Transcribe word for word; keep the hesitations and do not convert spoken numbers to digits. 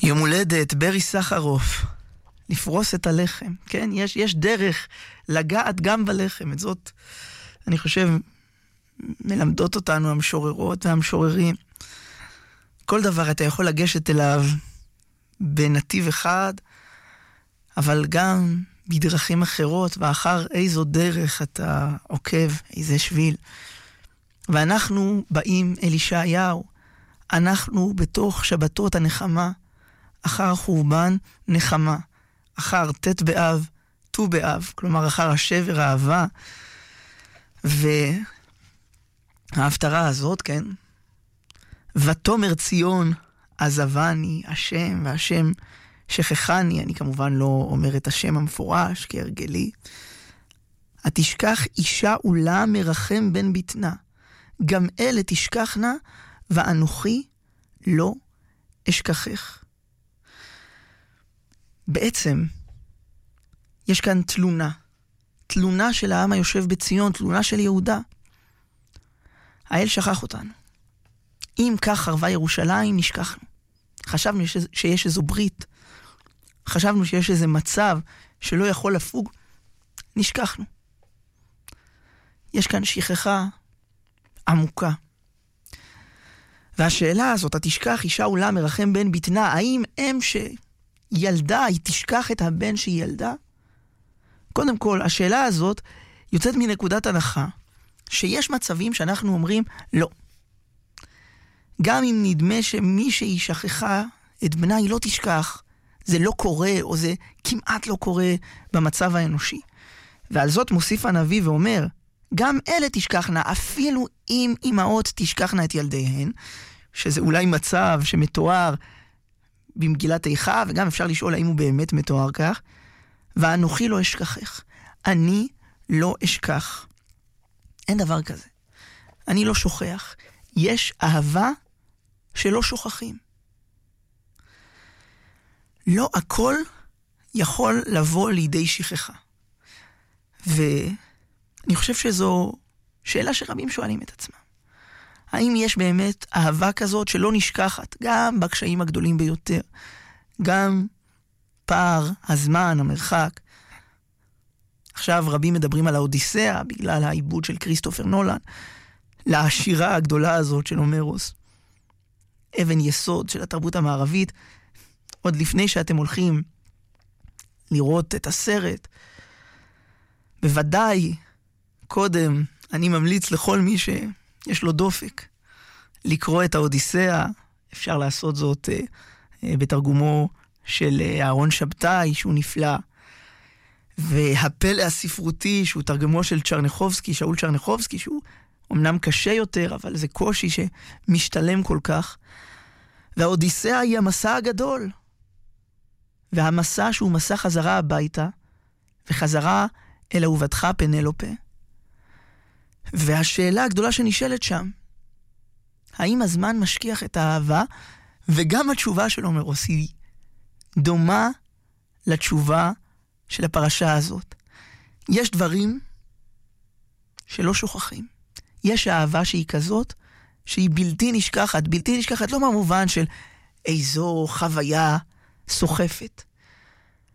יום הולדת, ברי סחרוף, לפרוס את הלחם. כן, יש, יש דרך לגעת גם בלחם. את זאת, אני חושב, מלמדות אותנו המשוררות והמשוררים. כל דבר אתה יכול לגשת אליו בנתיב אחד, אבל גם בדרכים אחרות, ואחר איזו דרך אתה עוקב, איזה שביל. ואנחנו באים אל ישעיהו, אנחנו בתוך שבתות הנחמה, אחר חורבן נחמה, אחר תת באב, תו באב, כלומר אחר השבר האהבה, וההפטרה הזאת, כן, ותאמר ציון עזבני השם, והשם שכחני, אני כמובן לא אומר את השם המפורש כהרגלי, התשכח אישה אולה מרחם בן ביתנה, גם אלה תשכחנה ואנוכי לא אשכחך. בעצם יש כאן תלונה, תלונה של העם היושב בציון, תלונה של יהודה. האל שכח אותנו. אם כך חרבה ירושלים, נשכחנו. חשבנו שיש, שיש איזו ברית, חשבנו שיש איזה מצב שלא יכול לפוג, נשכחנו. יש כאן שכחה עמוקה. והשאלה הזאת, התשכח אישה אולה מרחם בן ביתנה, האם אם שילדה היא תשכח את הבן שהיא ילדה? קודם כל, השאלה הזאת יוצאת מנקודת הנחה, שיש מצבים שאנחנו אומרים לא. גם אם נדמה שמי שהיא שכחה את בנה היא לא תשכח, זה לא קורה, או זה כמעט לא קורה במצב האנושי. ועל זאת מוסיף הנביא ואומר, גם אלה תשכחנה, אפילו אם אמהות תשכחנה את ילדיהן, שזה אולי מצב שמתואר במגילת איכה, וגם אפשר לשאול האם הוא באמת מתואר כך, ואנוכי לא אשכחך. אני לא אשכח. אין דבר כזה. אני לא שוכח. יש אהבה שלא שוכחים. לא הכל יכול לבוא לידי שכחה. ואני חושב שזו שאלה שרבים שואלים את עצמם. האם יש באמת אהבה כזאת שלא נשכחת, גם בקשיים הגדולים ביותר, גם פער הזמן, המרחק. עכשיו רבים מדברים על האודיסאה, בגלל העיבוד של כריסטופר נולן, לשירה הגדולה הזאת של הומרוס. אבן יסוד של התרבות המערבית, עוד לפני שאתם הולכים לראות את הסרט, בוודאי קודם אני ממליץ לכל מי שיש לו דופק לקרוא את האודיסאה. אפשר לעשות זאת אה, אה, בתרגומו של אה, אהרון שבתאי, שהוא נפלא, והפלא הספרותי שהוא תרגמו של צ'רניחובסקי, שאול צ'רניחובסקי, שהוא אמנם קשה יותר, אבל זה קושי שמשתלם כל כך. והאודיסאה היא המסע הגדול, והמסע שהוא מסע חזרה הביתה, וחזרה אל אהובתך פנלופה. והשאלה הגדולה שנשאלת שם, האם הזמן משכיח את האהבה? וגם התשובה של הומרוס היא דומה לתשובה של הפרשה הזאת. יש דברים שלא שוכחים. יש אהבה שהיא כזאת, שהיא בלתי נשכחת. בלתי נשכחת לא במובן של איזו חוויה סוחפת,